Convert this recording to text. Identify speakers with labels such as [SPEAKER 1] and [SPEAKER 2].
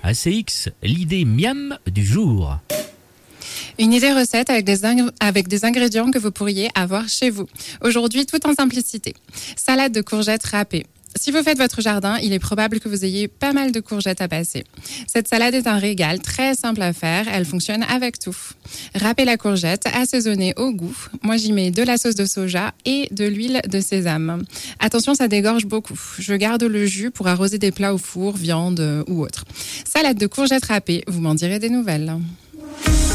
[SPEAKER 1] ACX, l'idée miam du jour.
[SPEAKER 2] Une idée recette avec des ingrédients que vous pourriez avoir chez vous. Aujourd'hui, tout en simplicité. Salade de courgettes râpées. Si vous faites votre jardin, il est probable que vous ayez pas mal de courgettes à passer. Cette salade est un régal, très simple à faire, elle fonctionne avec tout. Râpez la courgette, assaisonnez au goût. Moi, j'y mets de la sauce de soja et de l'huile de sésame. Attention, ça dégorge beaucoup. Je garde le jus pour arroser des plats au four, viande ou autre. Salade de courgettes râpées, vous m'en direz des nouvelles.